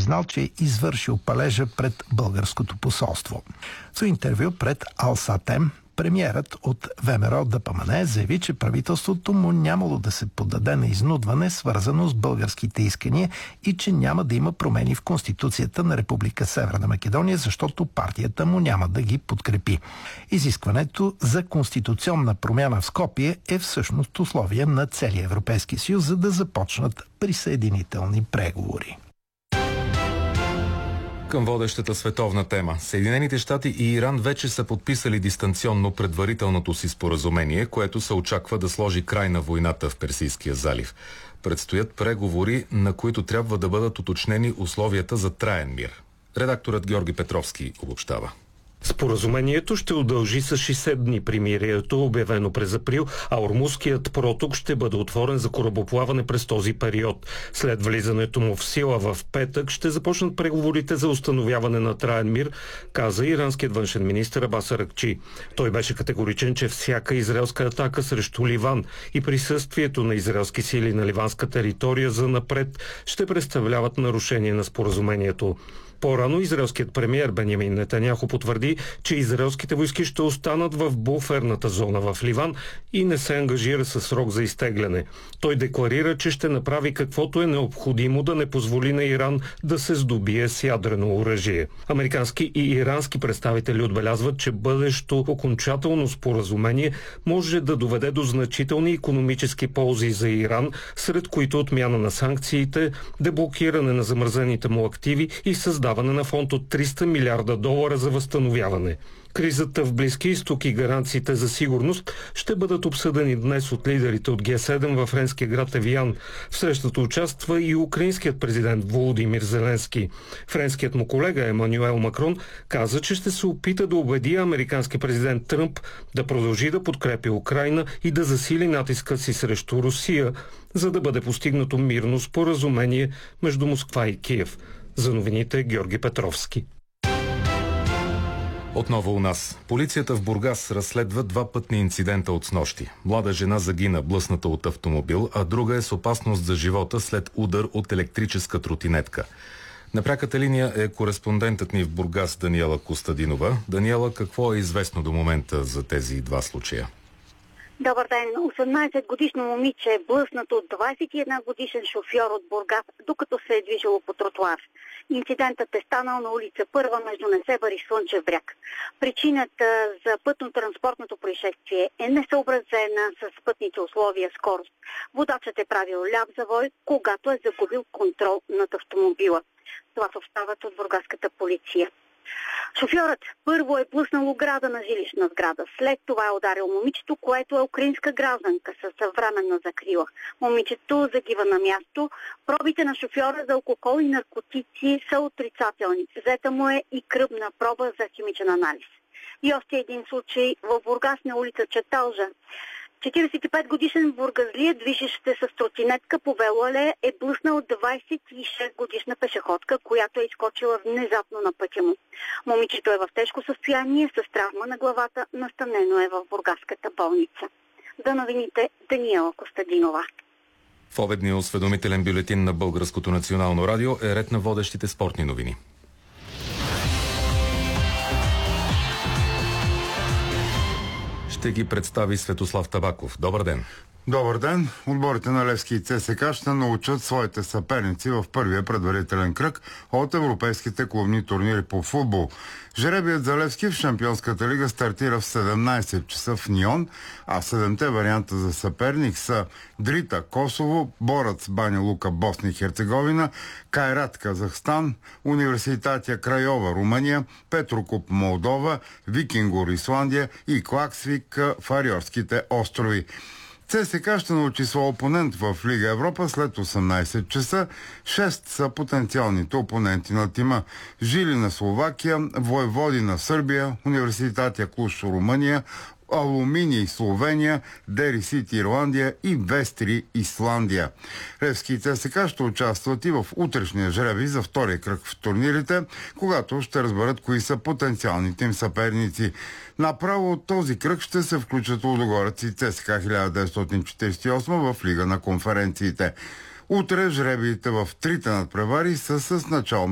признал, че е извършил палежа пред българското посолство. В интервю пред Алсатем премиерът от ВМРО ДПМНЕ заяви, че правителството му нямало да се поддаде на изнудване, свързано с българските искания, и че няма да има промени в Конституцията на Република Северна Македония, защото партията му няма да ги подкрепи. Изискването за конституционна промяна в Скопие е всъщност условие на целия Европейски съюз, за да започнат присъединителни преговори. Към водещата световна тема. Съединените щати и Иран вече са подписали дистанционно предварителното си споразумение, което се очаква да сложи край на войната в Персийския залив. Предстоят преговори, на които трябва да бъдат уточнени условията за траен мир. Редакторът Георги Петровски обобщава. Споразумението ще удължи с 60 дни примирието, обявено през април, а Ормузският проток ще бъде отворен за корабоплаване през този период. След влизането му в сила в петък ще започнат преговорите за установяване на траен мир, каза иранският външен министър Абас Аракчи. Той беше категоричен, че всяка израелска атака срещу Ливан и присъствието на израелски сили на ливанска територия занапред ще представляват нарушение на споразумението. По-рано израелският премиер Бенямин Нетаняху потвърди, че израелските войски ще останат в буферната зона в Ливан и не се ангажира със срок за изтегляне. Той декларира, че ще направи каквото е необходимо да не позволи на Иран да се здобие с ядрено оръжие. Американски и ирански представители отбелязват, че бъдещо окончателно споразумение може да доведе до значителни икономически ползи за Иран, сред които отмяна на санкциите, деблокиране на замразените му активи и създаване на фонд от $300 милиарда за възстановяване. Кризата в Близкия изток и гаранциите за сигурност ще бъдат обсъдени днес от лидерите от Г7 във френския град Евиян. В срещата участва и украинският президент Володимир Зеленски. Френският му колега Емануел Макрон каза, че ще се опита да убеди американски президент Тръмп да продължи да подкрепи Украйна и да засили натиска си срещу Русия, за да бъде постигнато мирно споразумение между Москва и Киев. За новините Георги Петровски. Отново у нас. Полицията в Бургас разследва 2 пътни инцидента от снощи. Млада жена загина, блъсната от автомобил, а друга е с опасност за живота след удар от електрическа тротинетка. На пряката линия е кореспондентът ни в Бургас Даниела Костадинова. Даниела, какво е известно до момента за тези 2 случая? Добър ден. 18-годишно момиче е блъснато от 21-годишен шофьор от Бургас, докато се е движило по тротуар. Инцидентът е станал на улица Първа между Несебър и Слънчев бряг. Причината за пътно-транспортното происшествие е несъобразена с пътните условия скорост. Водачът е правил ляв завой, когато е загубил контрол над автомобила. Това съобщават от бургаската полиция. Шофьорът първо е блъснал ограда на жилищна сграда. След това е ударил момичето, което е украинска гражданка със съвременна закрила. Момичето загива на място. Пробите на шофьора за алкохол и наркотици са отрицателни. Взета му е и кръвна проба за химичен анализ. И още един случай в Бургас на улица Чаталжа. 45-годишен бургазлият, движещ се с тротинетка по велоалея, е блъснал 26-годишна пешеходка, която е изскочила внезапно на пътя му. Момичето е в тежко състояние с травма на главата, настанено е в бургаската болница. За новините Даниела Костадинова. В обедния осведомителен бюлетин на Българското национално радио е ред на водещите спортни новини. Ще ги представи Светослав Табаков. Добър ден! Добър ден! Отборите на Левски и ЦСКА ще научат своите съперници в първия предварителен кръг от европейските клубни турнири по футбол. Жребият за Левски в Шампионската лига стартира в 17 часа в Нион, а 7-те варианта за съперник са Дрита Косово, Борец Баня Лука Босна и Херцеговина, Кайрат Казахстан, Университатия Крайова Румъния, Петрокуп Молдова, Викингур Исландия и Клаксвик Фариорските острови. ЦСКА ще научи своя опонент в Лига Европа след 18 часа. 6 са потенциалните опоненти на тима: Жилина Словакия, Войводина Сърбия, Университатия Клуш Румъния, Алуминий Словения, Дери Сити Ирландия и Вестри Исландия. Левски и ЦСКА ще участват и в утрешния жребий за втория кръг в турнирите, когато ще разберат кои са потенциалните им съперници. Направо от този кръг ще се включат Лудогорец и ЦСКА 1948 в Лига на конференциите. Утре жребиите в трите надпревари са с начало